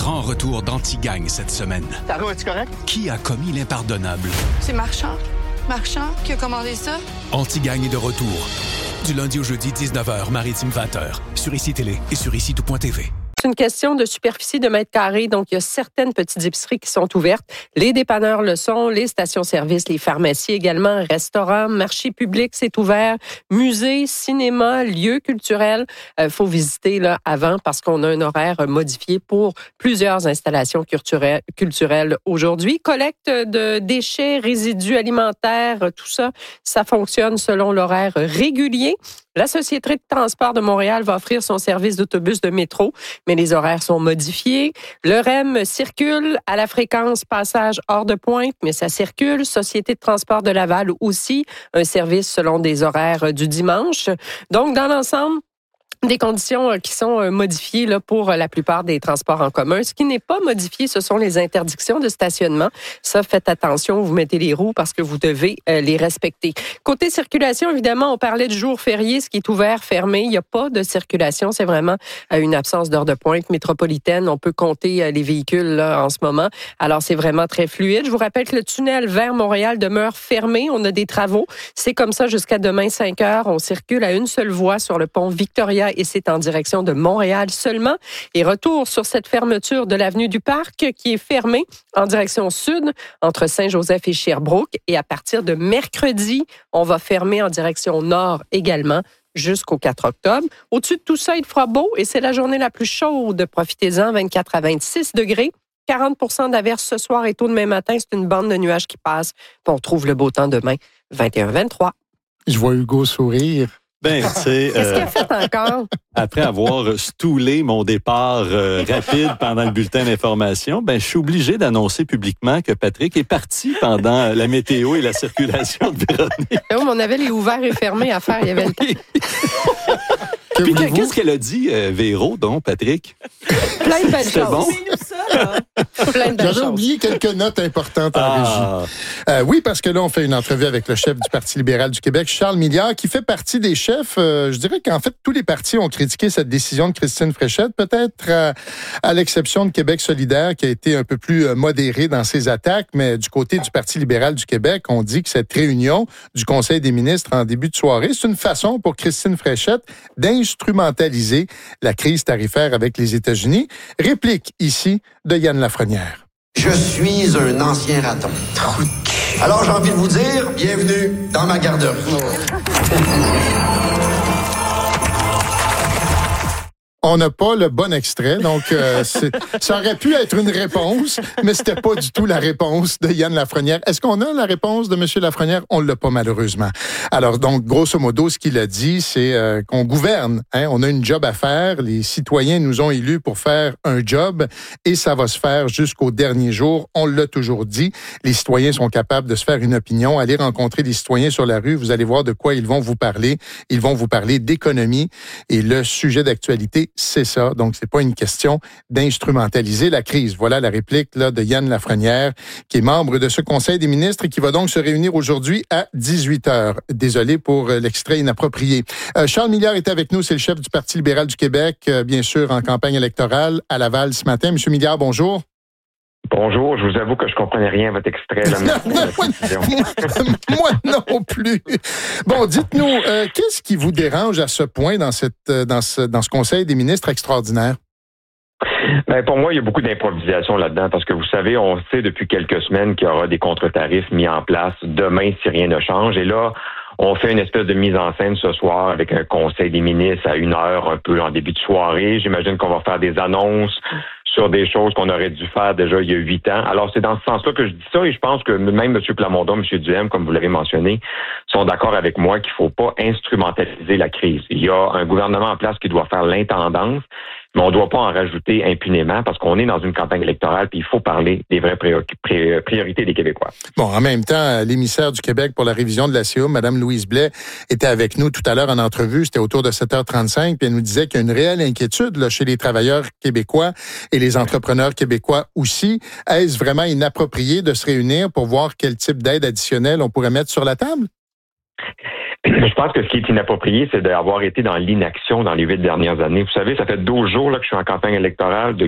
grand retour d'Antigagne cette semaine. Taro, es-tu correct? Qui a commis l'impardonnable? C'est Marchand. Marchand qui a commandé ça? Antigagne est de retour. Du lundi au jeudi, 19h, Maritime 20h. Sur ICI Télé et sur ICI-tout.tv. C'est une question de superficie de mètres carrés. Donc, il y a certaines petites épiceries qui sont ouvertes. Les dépanneurs le sont, les stations-service, les pharmacies également, restaurants, marchés publics, c'est ouvert. Musées, cinéma, lieux culturels. Faut visiter là avant parce qu'on a un horaire modifié pour plusieurs installations culturelles aujourd'hui. Collecte de déchets, résidus alimentaires, tout ça, ça fonctionne selon l'horaire régulier. La Société de transport de Montréal va offrir son service d'autobus de métro, mais les horaires sont modifiés. Le REM circule à la fréquence passage hors de pointe, mais ça circule. Société de transport de Laval aussi, un service selon des horaires du dimanche. Donc, dans l'ensemble, des conditions qui sont modifiées là, pour la plupart des transports en commun. Ce qui n'est pas modifié, ce sont les interdictions de stationnement. Ça, faites attention, vous mettez les roues parce que vous devez les respecter. Côté circulation, évidemment, on parlait du jour férié, ce qui est ouvert, fermé. Il n'y a pas de circulation. C'est vraiment une absence d'heure de pointe métropolitaine. On peut compter les véhicules là, en ce moment. Alors, c'est vraiment très fluide. Je vous rappelle que le tunnel vers Montréal demeure fermé. On a des travaux. C'est comme ça jusqu'à demain 5 heures. On circule à une seule voie sur le pont Victoria et c'est en direction de Montréal seulement. Et retour sur cette fermeture de l'avenue du Parc qui est fermée en direction sud entre Saint-Joseph et Sherbrooke. Et à partir de mercredi, on va fermer en direction nord également jusqu'au 4 octobre. Au-dessus de tout ça, il fera beau et c'est la journée la plus chaude. Profitez-en, 24 à 26 degrés. 40 % d'averses ce soir et tôt demain matin. C'est une bande de nuages qui passe. Puis on trouve le beau temps demain, 21-23. Je vois Hugo sourire. Ben, tu sais, qu'est-ce qu'il a fait encore? Après avoir stoulé mon départ rapide pendant le bulletin d'information, ben, je suis obligé d'annoncer publiquement que Patrick est parti pendant la météo et la circulation de Véronique. Oh, mais on avait les ouverts et fermés à faire. Il y avait le temps. Puis qu'est-ce qu'elle a dit, Véro, donc, Patrick? Plein de belles choses. Bon? Plein de belles J'avais choses. oublié quelques notes importantes en régie. Oui, parce que là, on fait une entrevue avec le chef du Parti libéral du Québec, Charles Milliard, qui fait partie des chefs. Je dirais qu'en fait, tous les partis ont critiqué cette décision de Christine Fréchette, peut-être à l'exception de Québec solidaire, qui a été un peu plus modéré dans ses attaques. Mais du côté du Parti libéral du Québec, on dit que cette réunion du Conseil des ministres en début de soirée, c'est une façon pour Christine Fréchette d'instrumentaliser la crise tarifaire avec les États-Unis. Réplique ici de Yann Lafrenière. Je suis un ancien raton. Alors j'ai envie de vous dire, bienvenue dans ma garderie. On n'a pas le bon extrait, donc ça aurait pu être une réponse, mais c'était pas du tout la réponse de Yann Lafrenière. Est-ce qu'on a la réponse de M. Lafrenière? On l'a pas, malheureusement. Alors, donc, grosso modo, ce qu'il a dit, c'est qu'on gouverne. Hein? On a une job à faire. Les citoyens nous ont élus pour faire un job et ça va se faire jusqu'au dernier jour. On l'a toujours dit. Les citoyens sont capables de se faire une opinion. Allez rencontrer des citoyens sur la rue. Vous allez voir de quoi ils vont vous parler. Ils vont vous parler d'économie et le sujet d'actualité, c'est ça. Donc, c'est pas une question d'instrumentaliser la crise. Voilà la réplique là, de Yann Lafrenière, qui est membre de ce Conseil des ministres et qui va donc se réunir aujourd'hui à 18h. Désolé pour l'extrait inapproprié. Charles Milliard est avec nous. C'est le chef du Parti libéral du Québec, bien sûr, en campagne électorale à Laval ce matin. Monsieur Milliard, bonjour. Bonjour, je vous avoue que je comprenais rien à votre extrait. Là, moi non plus. Bon, dites-nous, qu'est-ce qui vous dérange à ce point dans ce Conseil des ministres extraordinaire? Ben, pour moi, il y a beaucoup d'improvisation là-dedans parce que vous savez, on sait depuis quelques semaines qu'il y aura des contre-tarifs mis en place demain si rien ne change. Et là, on fait une espèce de mise en scène ce soir avec un conseil des ministres à 1h, un peu en début de soirée. J'imagine qu'on va faire des annonces sur des choses qu'on aurait dû faire déjà il y a 8 ans. Alors, c'est dans ce sens-là que je dis ça et je pense que même M. Plamondon, M. Duhem, comme vous l'avez mentionné, sont d'accord avec moi qu'il ne faut pas instrumentaliser la crise. Il y a un gouvernement en place qui doit faire l'intendance, mais on ne doit pas en rajouter impunément parce qu'on est dans une campagne électorale puis il faut parler des vraies priorités des Québécois. Bon, en même temps, l'émissaire du Québec pour la révision de la CA, Mme Louise Blais, était avec nous tout à l'heure en entrevue. C'était autour de 7h35 puis elle nous disait qu'il y a une réelle inquiétude là, chez les travailleurs québécois et les entrepreneurs québécois aussi. Est-ce vraiment inapproprié de se réunir pour voir quel type d'aide additionnelle on pourrait mettre sur la table? Je pense que ce qui est inapproprié, c'est d'avoir été dans l'inaction dans les 8 dernières années. Vous savez, ça fait 12 jours là, que je suis en campagne électorale.